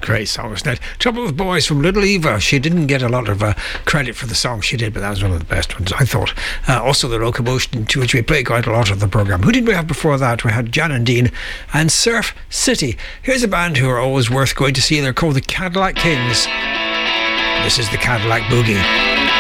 Great song, wasn't it? Trouble with Boys from Little Eva. She didn't get a lot of credit for the song she did, but that was one of the best ones, I thought. Also the Locomotion, to which we played quite a lot of the programme. Who did we have before that? We had Jan and Dean and Surf City. Here's a band who are always worth going to see. They're called the Cadillac Kings. This is the Cadillac Boogie.